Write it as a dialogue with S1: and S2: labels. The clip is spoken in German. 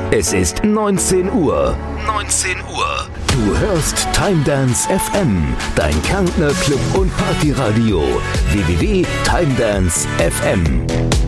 S1: Es ist 19 Uhr. 19 Uhr. Du hörst TimeDance FM, dein Kärntner Club- und Partyradio. www.timedance.fm